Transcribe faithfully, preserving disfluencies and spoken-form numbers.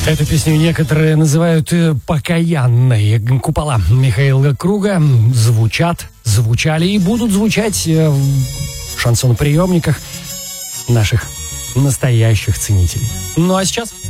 Эту песню некоторые называют э, покаянной. Купола Михаила Круга звучат, звучали и будут звучать э, в шансоноприемниках наших настоящих ценителей. Ну а сейчас